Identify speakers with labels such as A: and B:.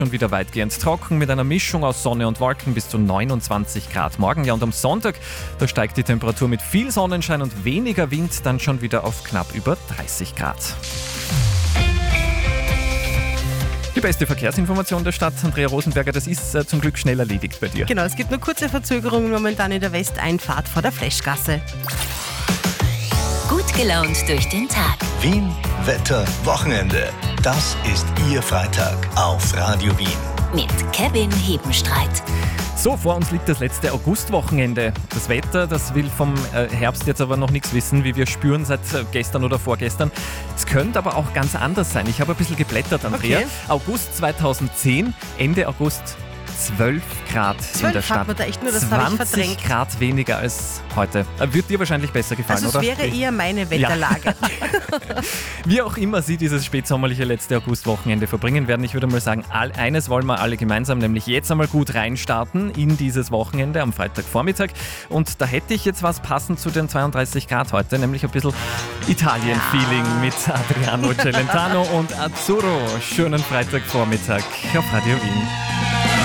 A: Schon wieder weitgehend trocken mit einer Mischung aus Sonne und Wolken bis zu 29 Grad morgen. Ja, und am Sonntag, da steigt die Temperatur mit viel Sonnenschein und weniger Wind dann schon wieder auf knapp über 30 Grad. Die beste Verkehrsinformation der Stadt, Andrea Rosenberger, das ist zum Glück schnell erledigt bei dir.
B: Genau, es gibt nur kurze Verzögerungen momentan in der Westeinfahrt vor der Fleschgasse.
C: Gut gelaunt durch den Tag.
D: Wien, Wetter, Wochenende. Das ist Ihr Freitag auf Radio Wien.
C: Mit Kevin Hebenstreit.
A: So, vor uns liegt das letzte Augustwochenende. Das Wetter, das will vom Herbst jetzt aber noch nichts wissen, wie wir spüren seit gestern oder vorgestern. Es könnte aber auch ganz anders sein. Ich habe ein bisschen geblättert, Andrea.
B: Okay.
A: August 2010, Ende August 12 Grad in der Stadt.
B: Hat man da echt nur, das habe ich
A: 20
B: verdrängt.
A: Grad weniger als heute. Wird dir wahrscheinlich besser gefallen,
B: Also es
A: oder?
B: wäre eher meine Wetterlage.
A: Wie auch immer Sie dieses spätsommerliche letzte Augustwochenende verbringen werden, ich würde mal sagen, eines wollen wir alle gemeinsam, nämlich jetzt einmal gut reinstarten in dieses Wochenende am Freitagvormittag. Und da hätte ich jetzt was passend zu den 32 Grad heute, nämlich ein bisschen Italien-Feeling mit Adriano Celentano und Azzurro. Schönen Freitagvormittag auf Radio Wien.